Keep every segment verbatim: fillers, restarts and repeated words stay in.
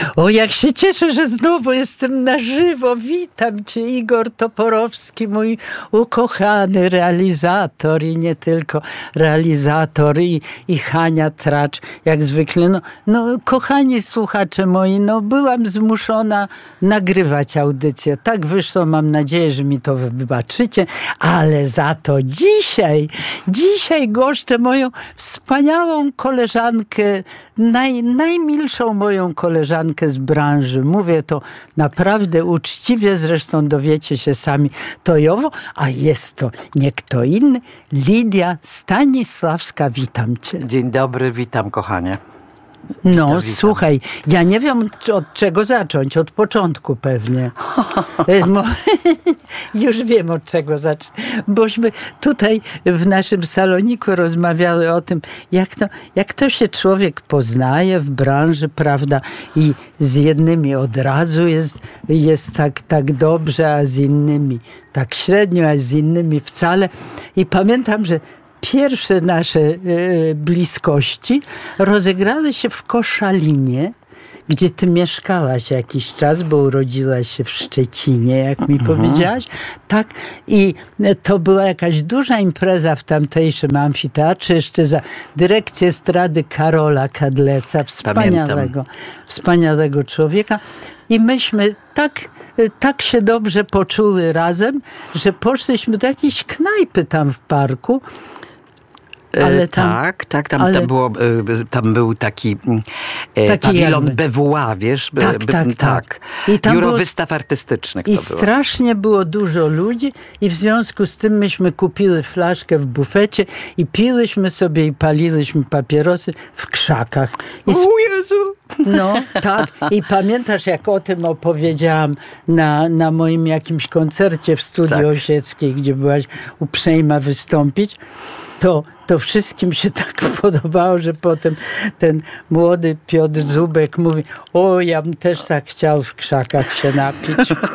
O, jak się cieszę, że znowu jestem na żywo. Witam cię, Igor Toporowski, mój ukochany realizator i nie tylko realizator i, i Hania Tracz, jak zwykle. No, no, kochani słuchacze moi, no byłam zmuszona nagrywać audycję. Tak wyszło, mam nadzieję, że mi to wybaczycie, ale za to dzisiaj, dzisiaj goszczę moją wspaniałą koleżankę, naj, najmilszą moją koleżankę z branży. Mówię to naprawdę uczciwie, zresztą dowiecie się sami tojowo, a jest to nie kto inny, Lidia Stanisławska. Witam cię. Dzień dobry, witam kochanie. No, witam, słuchaj, witam. ja nie wiem od czego zacząć, od początku pewnie. Już wiem od czego zacznę, bośmy tutaj w naszym saloniku rozmawiały o tym, jak to, jak to się człowiek poznaje w branży, prawda, i z jednymi od razu jest, jest tak, tak dobrze, a z innymi tak średnio, a z innymi wcale. I pamiętam, że pierwsze nasze e, bliskości rozegrały się w Koszalinie, gdzie ty mieszkałaś jakiś czas, bo urodziłaś się w Szczecinie, jak mi mhm. powiedziałaś. Tak, i to była jakaś duża impreza w tamtejszym amfiteatrze, jeszcze za dyrekcję estrady Karola Kadleca, wspaniałego, Pamiętam. wspaniałego człowieka. I myśmy tak, tak się dobrze poczuli razem, że poszliśmy do jakiejś knajpy tam w parku. Ale tam, tak, tak, tam, ale... tam, było, tam był taki, taki pawilon B W A, wiesz? Tak, b, tak, tak. tak. I tam Biuro było... Wystaw Artystycznych to I było. strasznie było dużo ludzi i w związku z tym myśmy kupili flaszkę w bufecie i piliśmy sobie i paliliśmy papierosy w krzakach. I... O Jezu! No, tak. I pamiętasz, jak o tym opowiedziałam na, na moim jakimś koncercie w Studiu tak. Osieckiej, gdzie byłaś uprzejma wystąpić, to to wszystkim się tak podobało, że potem ten młody Piotr Zubek mówi, o, ja bym też tak chciał w krzakach się napić.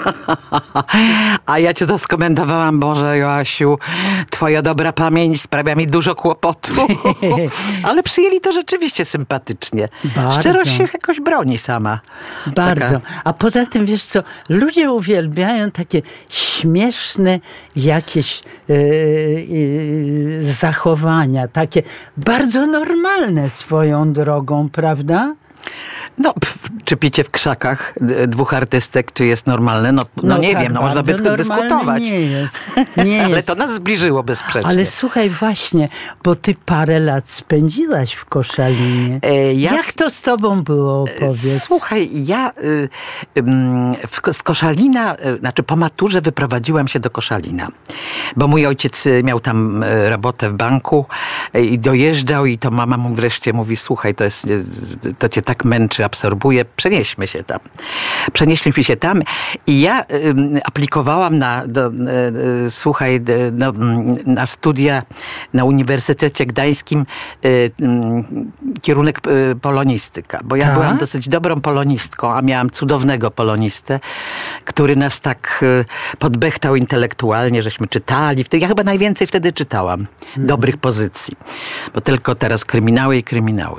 A ja cię to skomentowałam, Boże Joasiu, twoja dobra pamięć sprawia mi dużo kłopotu. Ale przyjęli to rzeczywiście sympatycznie. Bardzo. Szczerość się jakoś broni sama. Bardzo. Taka... A poza tym, wiesz co, ludzie uwielbiają takie śmieszne jakieś yy, yy, zachowania, takie bardzo normalne swoją drogą, prawda? No, pff, czy picie w krzakach dwóch artystek, czy jest normalne? No, no, no nie tak, wiem, no można by dyskutować. Nie jest. Nie Ale jest. to nas zbliżyło bezsprzecznie. Ale słuchaj, właśnie, bo ty parę lat spędziłaś w Koszalinie. E, ja... Jak to z tobą było, opowiedz? Słuchaj, ja y, y, y, z Koszalina, y, znaczy po maturze wyprowadziłam się do Koszalina, bo mój ojciec miał tam y, robotę w banku y, i dojeżdżał i to mama mu wreszcie mówi, słuchaj, to, jest, y, to cię tak męczy, absorbuje, przenieśmy się tam. Przenieśliśmy się tam i ja y, aplikowałam na, do, y, y, słuchaj, y, no, na studia na Uniwersytecie Gdańskim y, y, kierunek y, polonistyka, bo ja tak? byłam dosyć dobrą polonistką, a miałam cudownego polonistę, który nas tak y, podbechtał intelektualnie, żeśmy czytali. Ja chyba najwięcej wtedy czytałam hmm. dobrych pozycji, bo tylko teraz kryminały i kryminały.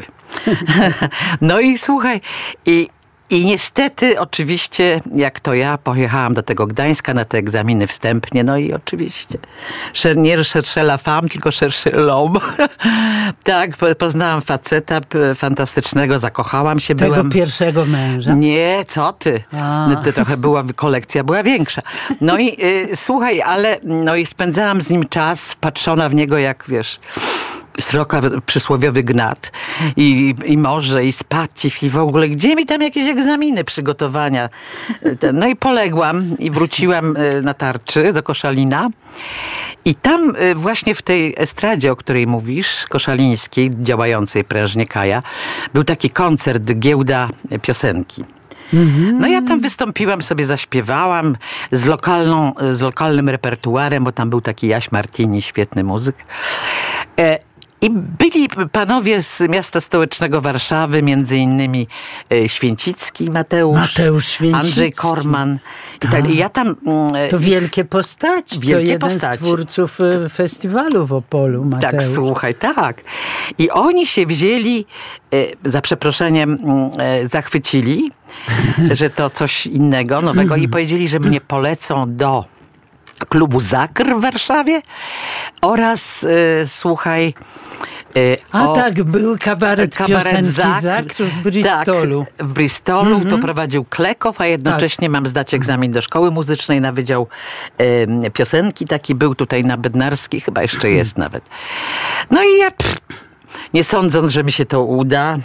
No i słuchaj, i, i niestety oczywiście, jak to ja, pojechałam do tego Gdańska na te egzaminy wstępnie, no i oczywiście nie cherchez la femme, tylko cherchez l'homme. Tak, poznałam faceta fantastycznego, zakochałam się. Tego byłam... pierwszego męża? Nie, co ty? No, to trochę była, kolekcja była większa. No i y, słuchaj, ale no i spędzałam z nim czas, wpatrzona w niego jak, wiesz... sroka przysłowiowy gnat i, i morze, i spacif, i w ogóle, gdzie mi tam jakieś egzaminy, przygotowania. No i poległam i wróciłam na Tarczy do Koszalina i tam właśnie w tej estradzie, o której mówisz, koszalińskiej, działającej prężnie Kaja, był taki koncert, giełda piosenki. No ja tam wystąpiłam, sobie zaśpiewałam z, lokalną, z lokalnym repertuarem, bo tam był taki Jaś Martini, świetny muzyk. I byli panowie z miasta stołecznego Warszawy, między innymi Święcicki Mateusz, Mateusz Święcicki. Andrzej Korman. I tak. I ja tam, to wielkie postaci. Wielkie to jeden postaci. z twórców festiwalu w Opolu, Mateusz. Tak, słuchaj, tak. I oni się wzięli, za przeproszeniem, zachwycili, że to coś innego, nowego i powiedzieli, że mnie polecą do klubu Zakr w Warszawie oraz, y, słuchaj... Y, A o, tak, był kabaret, kabaret piosenki Zakr, Zakr w Bristolu. Tak, w Bristolu mm-hmm. to prowadził Klekow, a jednocześnie tak. mam zdać egzamin do szkoły muzycznej na Wydział y, Piosenki. Taki był tutaj na Bednarskiej, chyba jeszcze jest nawet. No i ja... Pff, nie sądząc, że mi się to uda,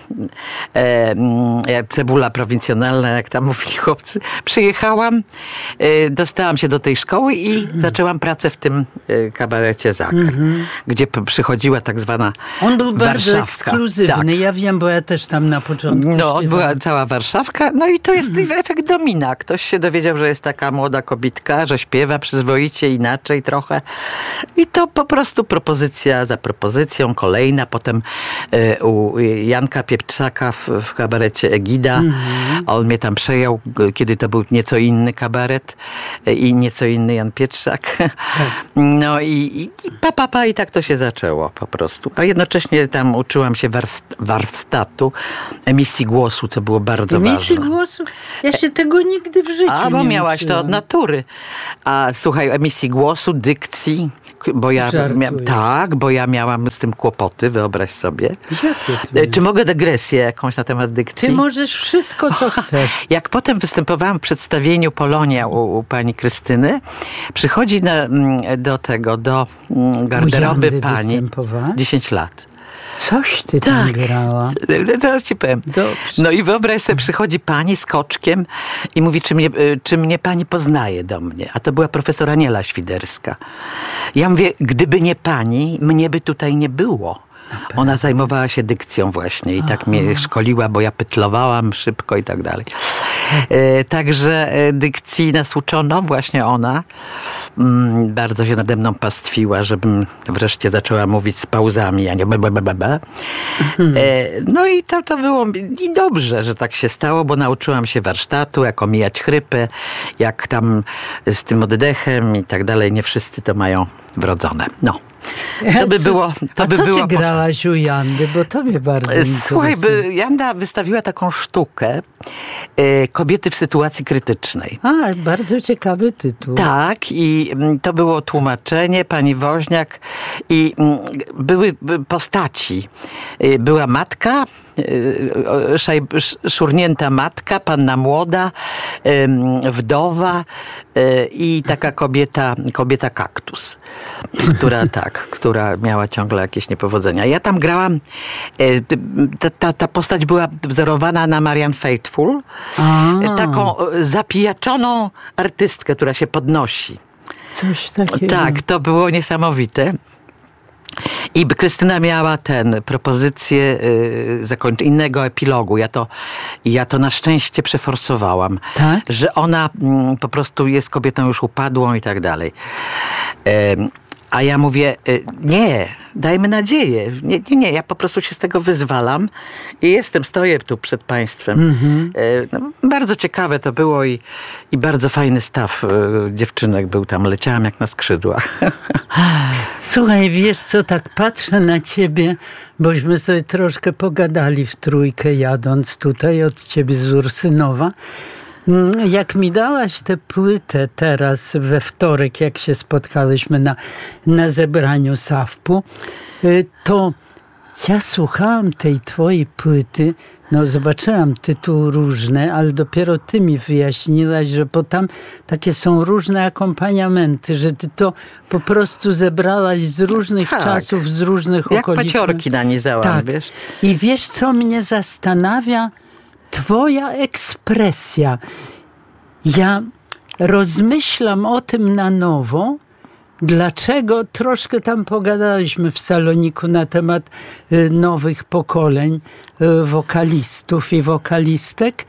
e, cebula prowincjonalna, jak tam mówili chłopcy, przyjechałam, e, dostałam się do tej szkoły i zaczęłam pracę w tym e, kabarecie Zakr, mm-hmm. gdzie p- przychodziła tak zwana On był bardzo Warszawka. ekskluzywny, tak. ja wiem, bo ja też tam na początku No, śpiewałam. była cała Warszawka, no i to jest mm-hmm. efekt domina. Ktoś się dowiedział, że jest taka młoda kobitka, że śpiewa przyzwoicie, inaczej trochę i to po prostu propozycja za propozycją, kolejna, potem u Janka Pieprzaka w, w kabarecie Egida. Mm-hmm. On mnie tam przejął, kiedy to był nieco inny kabaret i nieco inny Jan Pietrzak. No i, i, i pa, pa, pa, i tak to się zaczęło po prostu. A jednocześnie tam uczyłam się warst- warsztatu, emisji głosu, co było bardzo emisji ważne. Emisji głosu? Ja się tego nigdy w życiu A, bo nie miałaś uczyłam. to od natury. A słuchaj, emisji głosu, dykcji, bo ja mia- tak, bo ja miałam z tym kłopoty, wyobraź sobie. Czy mogę dygresję jakąś na temat dykcji? Ty możesz wszystko, co chcesz. Jak potem występowałam w przedstawieniu Polonia u, u pani Krystyny, przychodzi na, do tego, do garderoby pani dziesięć lat. Coś ty tam tak. grała. Teraz ci powiem. Dobrze. No i wyobraź sobie, przychodzi pani z koczkiem i mówi, czy mnie, czy mnie pani poznaje do mnie. A to była profesor Aniela Świderska. Ja mówię, gdyby nie pani, mnie by tutaj nie było. Ona zajmowała się dykcją właśnie i Aha. tak mnie szkoliła, bo ja pytlowałam szybko i tak dalej. E, także dykcji nas uczono, właśnie ona. Mm, bardzo się nade mną pastwiła, żebym wreszcie zaczęła mówić z pauzami, a nie be, be, be, be, be. E, no i to, to było i dobrze, że tak się stało, bo nauczyłam się warsztatu, jak omijać chrypę, jak tam z tym oddechem i tak dalej. Nie wszyscy to mają wrodzone. No. To by było. To A by co było ty grałaś u Jandy? Bo to mnie bardzo Słuchaj, by Janda wystawiła taką sztukę e, Kobiety w sytuacji krytycznej. A, bardzo ciekawy tytuł. Tak, i to było tłumaczenie, pani Woźniak i m, były postaci. E, była matka, e, szaj, szurnięta matka, panna młoda, e, wdowa e, i taka kobieta, kobieta kaktus, która tak, która miała ciągle jakieś niepowodzenia. Ja tam grałam, ta, ta, ta postać była wzorowana na Marianne Faithfull, A. taką zapijaczoną artystkę, która się podnosi. Coś takiego. Tak, to było niesamowite. I Krystyna miała ten, propozycję y, zakończ- innego epilogu. Ja to, ja to na szczęście przeforsowałam. Tak? Że ona mm, po prostu jest kobietą już upadłą i tak dalej. Y, A ja mówię, nie, dajmy nadzieję. Nie, nie, nie, ja po prostu się z tego wyzwalam i jestem, stoję tu przed państwem. Mm-hmm. No, bardzo ciekawe to było i, i bardzo fajny staw dziewczynek był tam. Leciałam jak na skrzydłach. Słuchaj, wiesz co, tak patrzę na ciebie, bośmy sobie troszkę pogadali w trójkę jadąc tutaj od ciebie z Ursynowa. Jak mi dałaś tę płytę teraz we wtorek, jak się spotkaliśmy na, na zebraniu SAWP-u, to ja słuchałam tej twojej płyty, no zobaczyłam tytuły różne, ale dopiero ty mi wyjaśniłaś, że bo tam takie są różne akompaniamenty, że ty to po prostu zebrałaś z różnych tak. czasów, z różnych jak okolic. Jak paciorki nanizałam, tak. wiesz. I wiesz co mnie zastanawia? Twoja ekspresja. Ja rozmyślam o tym na nowo, dlaczego troszkę tam pogadaliśmy w Saloniku na temat y, nowych pokoleń y, wokalistów i wokalistek,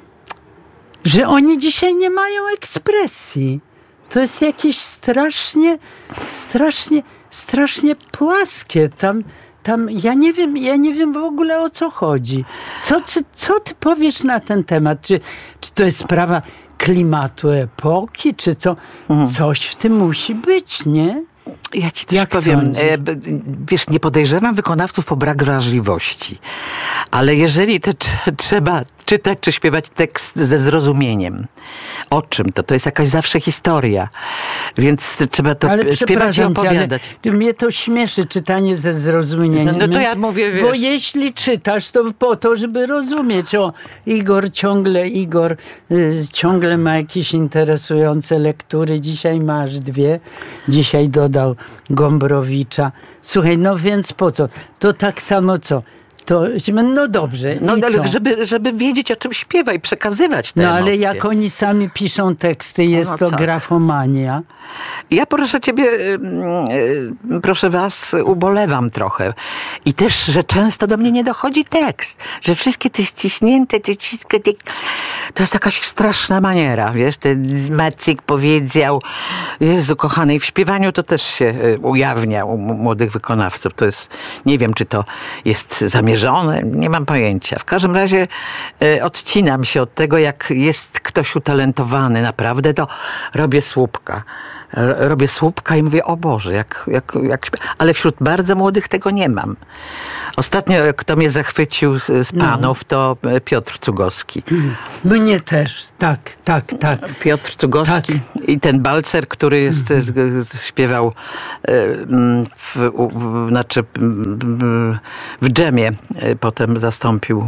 że oni dzisiaj nie mają ekspresji. To jest jakieś strasznie, strasznie, strasznie płaskie. Tam tam, ja nie wiem, ja nie wiem w ogóle o co chodzi. Co, co, co ty powiesz na ten temat? Czy, czy to jest sprawa klimatu epoki, czy co? Mhm. Coś w tym musi być, nie? Ja ci coś Jak powiem. Sądzisz? Wiesz, nie podejrzewam wykonawców o brak wrażliwości, ale jeżeli to trzeba czytać czy śpiewać tekst ze zrozumieniem, o czym to? To jest jakaś zawsze historia, więc trzeba to ale śpiewać i opowiadać. Ale mnie to śmieszy, czytanie ze zrozumieniem. No to ja mówię, wiesz. Bo jeśli czytasz, to po to, żeby rozumieć. O, Igor ciągle, Igor y, ciągle ma jakieś interesujące lektury. Dzisiaj masz dwie. Dzisiaj dodał Gombrowicza. Słuchaj, no więc po co? To tak samo co? To, no dobrze. No ale żeby, żeby wiedzieć, o czym śpiewa i przekazywać te No emocje. ale jak oni sami piszą teksty, jest no, no, to tak. grafomania. Ja proszę ciebie, proszę was, ubolewam trochę. I też, że często do mnie nie dochodzi tekst. Że wszystkie te ściśnięte, te wszystkie te... To jest jakaś straszna maniera, wiesz? Ten Macyk powiedział, Jezu kochany, i w śpiewaniu to też się ujawnia u młodych wykonawców. To jest, nie wiem, czy to jest zamierzone, nie mam pojęcia. W każdym razie odcinam się od tego, jak jest ktoś utalentowany. Naprawdę to robię słupka. Robię słupka i mówię, o Boże, jak, jak, jak... ale wśród bardzo młodych tego nie mam. Ostatnio, kto mnie zachwycił z, z panów, no. to Piotr Cugowski. Mnie też, tak, tak, tak. Piotr Cugowski tak. i ten Balcer, który jest, mhm. śpiewał w, w, znaczy w dżemie, potem zastąpił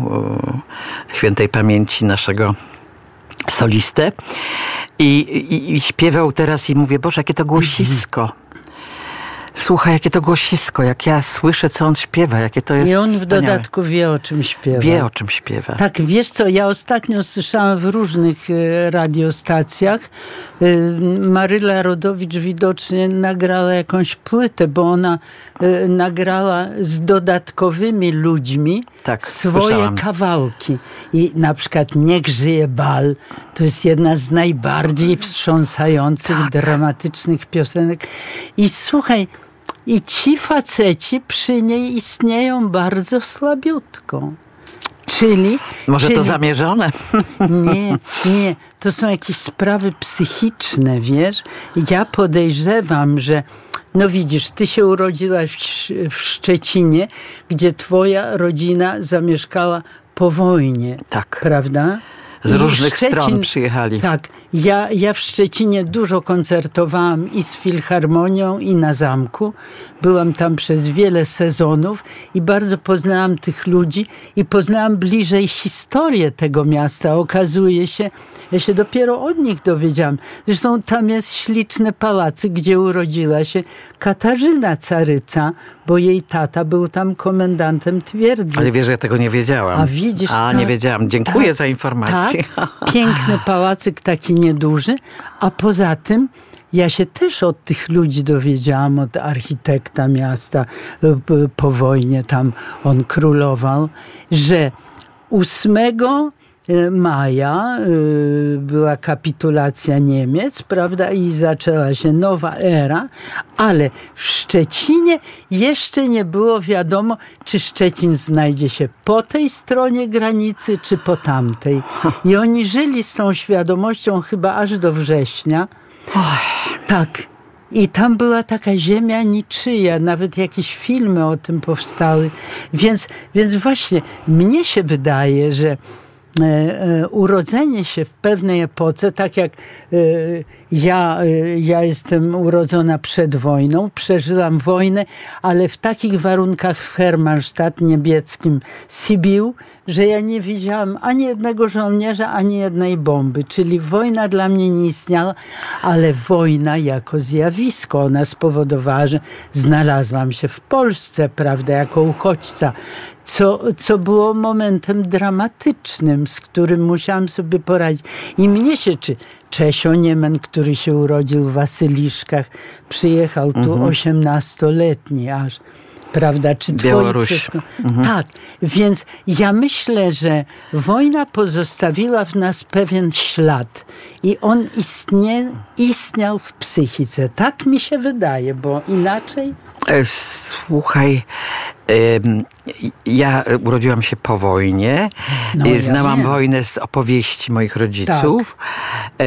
świętej pamięci naszego solistę. I, i, I śpiewał teraz i mówię, Boże, jakie to głosisko. Słuchaj, jakie to głosisko, jak ja słyszę, co on śpiewa, jakie to jest I on w wspaniałe. dodatku wie, o czym śpiewa. Wie, o czym śpiewa. Tak, wiesz co, ja ostatnio słyszałam w różnych e, radiostacjach, e, Maryla Rodowicz widocznie nagrała jakąś płytę, bo ona e, nagrała z dodatkowymi ludźmi tak, swoje słyszałam. kawałki. I na przykład Niech żyje bal, to jest jedna z najbardziej wstrząsających, tak. dramatycznych piosenek. I słuchaj, i ci faceci przy niej istnieją bardzo słabiutko. Czyli... Może czyli, to zamierzone? Nie, nie. To są jakieś sprawy psychiczne, wiesz? Ja podejrzewam, że no widzisz, ty się urodziłaś w Szczecinie, gdzie twoja rodzina zamieszkała po wojnie. Tak. Prawda? Z różnych Szczecin, stron przyjechali. Tak. Ja, ja w Szczecinie dużo koncertowałam i z Filharmonią, i na Zamku. Byłam tam przez wiele sezonów i bardzo poznałam tych ludzi i poznałam bliżej historię tego miasta. Okazuje się, ja się dopiero od nich dowiedziałam. Zresztą tam jest śliczny pałacyk, gdzie urodziła się Katarzyna Caryca, bo jej tata był tam komendantem twierdzy. Ale wiesz, że ja tego nie wiedziałam. A widzisz, A, ta, nie wiedziałam. Dziękuję ta, za informację. Tak, piękny pałacyk, taki nieduży, a poza tym ja się też od tych ludzi dowiedziałam, od architekta miasta po wojnie, tam on królował, że ósmego maja była kapitulacja Niemiec, prawda, i zaczęła się nowa era, ale w Szczecinie jeszcze nie było wiadomo, czy Szczecin znajdzie się po tej stronie granicy, czy po tamtej. I oni żyli z tą świadomością chyba aż do września. Tak. I tam była taka ziemia niczyja, nawet jakieś filmy o tym powstały. Więc, więc właśnie mnie się wydaje, że urodzenie się w pewnej epoce, tak jak ja, ja jestem urodzona przed wojną, przeżyłam wojnę, ale w takich warunkach w Hermannstadt niebieskim Sibiu, że ja nie widziałam ani jednego żołnierza, ani jednej bomby. Czyli wojna dla mnie nie istniała, ale wojna jako zjawisko. Ona spowodowała, że znalazłam się w Polsce, prawda, jako uchodźca. Co, co było momentem dramatycznym, z którym musiałam sobie poradzić. I mnie się, czy Czesio Niemen, który się urodził w Wasyliszkach, przyjechał tu mhm. osiemnastoletni aż, prawda? Czy Białoruś. Mhm. Tak, więc ja myślę, że wojna pozostawiła w nas pewien ślad i on istnie, istniał w psychice. Tak mi się wydaje, bo inaczej... Słuchaj, Ja urodziłam się po wojnie. No, Znałam ja wojnę z opowieści moich rodziców. Tak.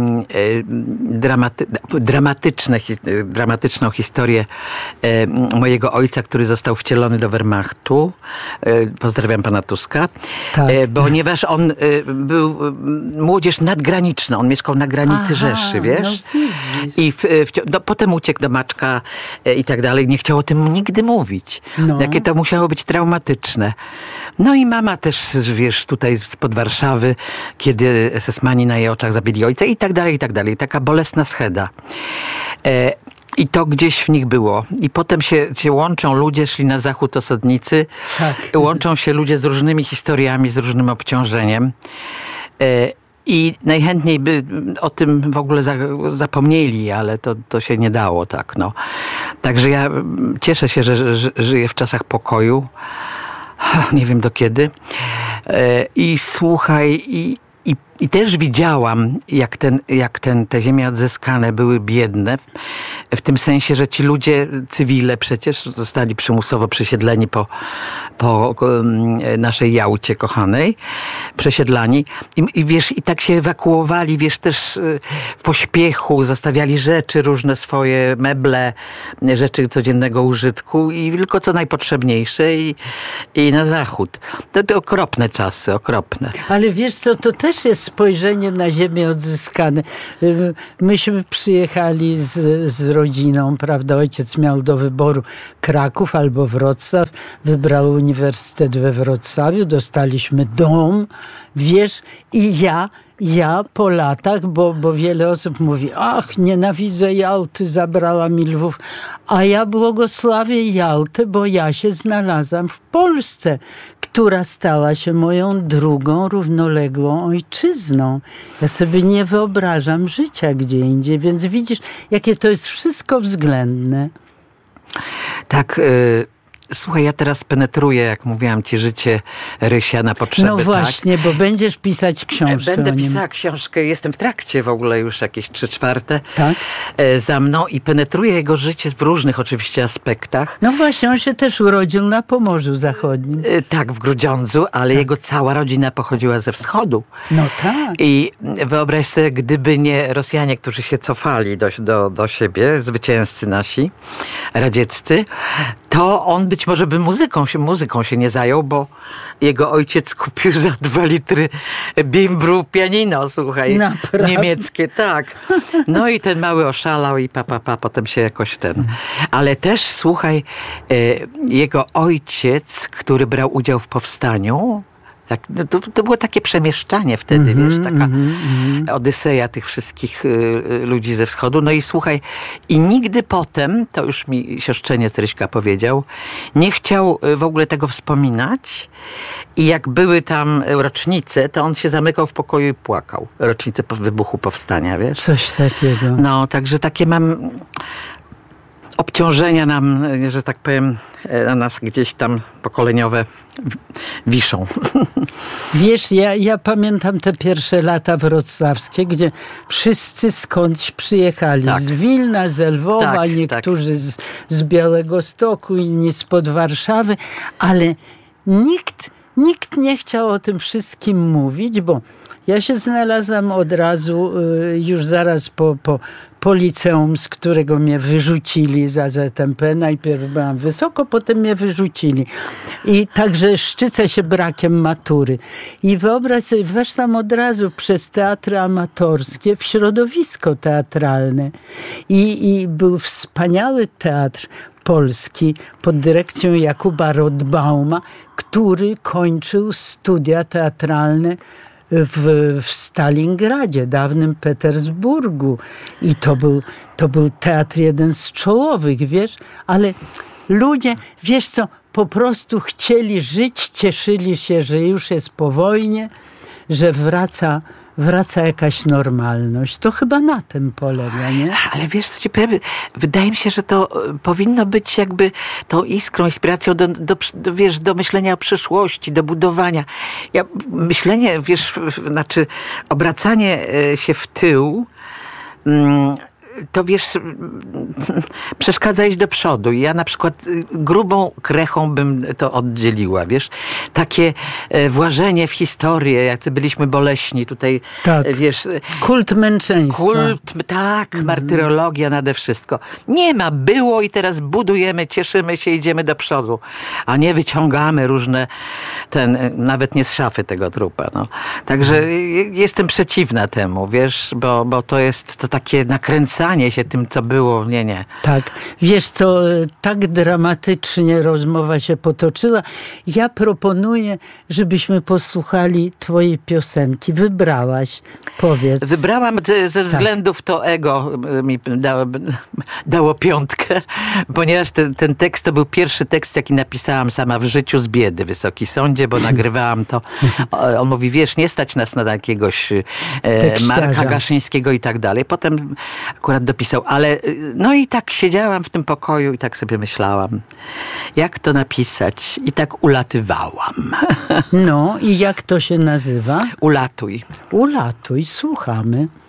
Dramaty, dramatyczne, dramatyczną historię mojego ojca, który został wcielony do Wehrmachtu. Pozdrawiam pana Tuska. Tak. Ponieważ on był młodzież nadgraniczna. On mieszkał na granicy Aha, Rzeszy, wiesz? No I w, w, no, potem uciekł do Maczka i tak dalej. Nie chciał o tym nigdy mówić. No. Jakie to musiało być traumatyczne. No i mama też, wiesz, tutaj spod Warszawy, kiedy es es mani na jej oczach zabili ojca i tak dalej, i tak dalej. Taka bolesna scheda. E, I to gdzieś w nich było. I potem się, się łączą ludzie, szli na zachód osadnicy. Tak. Łączą się ludzie z różnymi historiami, z różnym obciążeniem. E, I najchętniej by o tym w ogóle zapomnieli, ale to, to się nie dało, tak, no. Także ja cieszę się, że, że żyję w czasach pokoju. Nie wiem do kiedy. I słuchaj, i, i, i też widziałam, jak, ten, jak ten, te ziemie odzyskane były biedne. W, w tym sensie, że ci ludzie, cywile przecież, zostali przymusowo przesiedleni po, po naszej Jałcie kochanej, przesiedlani. I, I wiesz, i tak się ewakuowali, wiesz, też w pośpiechu, zostawiali rzeczy, różne swoje meble, rzeczy codziennego użytku i tylko co najpotrzebniejsze i, i na zachód. To, to okropne czasy, okropne. Ale wiesz co, to też jest spojrzenie na ziemię odzyskane. Myśmy przyjechali z, z rodziną, prawda, ojciec miał do wyboru Kraków albo Wrocław, wybrał uniwersytet we Wrocławiu, dostaliśmy dom, wiesz, i ja Ja po latach, bo, bo wiele osób mówi, ach, nienawidzę Jałty, zabrała mi Lwów, a ja błogosławię Jałtę, bo ja się znalazłam w Polsce, która stała się moją drugą równoległą ojczyzną. Ja sobie nie wyobrażam życia gdzie indziej, więc widzisz, jakie to jest wszystko względne. Tak, y- Słuchaj, ja teraz penetruję, jak mówiłam ci, życie Rysia na potrzeby. No właśnie, tak? Bo będziesz pisać książkę. Będę pisała książkę, jestem w trakcie w ogóle już jakieś trzy czwarte tak? za mną i penetruję jego życie w różnych oczywiście aspektach. No właśnie, on się też urodził na Pomorzu Zachodnim. Tak, w Grudziądzu, ale tak. Jego cała rodzina pochodziła ze wschodu. No tak. I wyobraź sobie, gdyby nie Rosjanie, którzy się cofali do, do, do siebie, zwycięzcy nasi, radzieccy, to on być może by muzyką się, muzyką się nie zajął, bo jego ojciec kupił za dwa litry bimbru pianino, słuchaj, Naprawdę? niemieckie, tak. No i ten mały oszalał i pa, pa, pa, potem się jakoś ten... Ale też, słuchaj, jego ojciec, który brał udział w powstaniu, tak, to, to było takie przemieszczanie wtedy, mm-hmm, wiesz, taka mm-hmm. odyseja tych wszystkich y, ludzi ze wschodu. No i słuchaj, i nigdy potem, to już mi siostrzeniec Ryśka powiedział, nie chciał w ogóle tego wspominać i jak były tam rocznice, to on się zamykał w pokoju i płakał. Rocznice wybuchu powstania, wiesz. Coś takiego. No, także takie mam... obciążenia nam, że tak powiem, na nas gdzieś tam pokoleniowe wiszą. Wiesz, ja, ja pamiętam te pierwsze lata wrocławskie, gdzie wszyscy skądś przyjechali. Tak. Z Wilna, z Lwowa, tak, niektórzy tak. z, z Białegostoku, inni spod Warszawy, ale nikt, nikt nie chciał o tym wszystkim mówić, bo ja się znalazłam od razu, już zaraz po, po, po liceum, z którego mnie wyrzucili za zet em pe. Najpierw byłam wysoko, potem mnie wyrzucili. I także szczycę się brakiem matury. I wyobraź sobie, weszłam od razu przez teatry amatorskie w środowisko teatralne. I, i był wspaniały teatr polski pod dyrekcją Jakuba Rodbauma, który kończył studia teatralne W, w Stalingradzie, dawnym Petersburgu. I to był, to był teatr jeden z czołowych, wiesz? Ale ludzie, wiesz co, po prostu chcieli żyć, cieszyli się, że już jest po wojnie, że wraca, wraca jakaś normalność. To chyba na tym polega, nie? Ale wiesz, co ci powiem? Wydaje mi się, że to powinno być jakby tą iskrą, inspiracją do, do, do, wiesz, do myślenia o przyszłości, do budowania. Ja, myślenie, wiesz, znaczy obracanie się w tył, mm, to wiesz, przeszkadza iść do przodu. Ja na przykład grubą krechą bym to oddzieliła, wiesz. Takie włażenie w historię, jak byliśmy boleśni tutaj, tak. wiesz. Kult męczeństwa. Kult, tak, mhm. martyrologia nade wszystko. Nie ma, było i teraz budujemy, cieszymy się, idziemy do przodu. A nie wyciągamy różne, ten, nawet nie z szafy tego trupa, no. Także mhm. jestem przeciwna temu, wiesz, bo, bo to jest to takie nakręcanie się tym, co było. Nie, nie. Tak. Wiesz co, tak dramatycznie rozmowa się potoczyła. Ja proponuję, żebyśmy posłuchali twojej piosenki. Wybrałaś, powiedz. Wybrałam ze względów tak. to ego mi dało, dało piątkę, ponieważ ten, ten tekst to był pierwszy tekst, jaki napisałam sama w życiu z biedy, Wysoki Sądzie, bo nagrywałam to. On mówi, wiesz, nie stać nas na jakiegoś e, Marka Gaszyńskiego i tak dalej. Potem akurat dopisał, ale no i tak siedziałam w tym pokoju i tak sobie myślałam, jak to napisać, i tak ulatywałam. No i jak to się nazywa? Ulatuj. Ulatuj, słuchamy.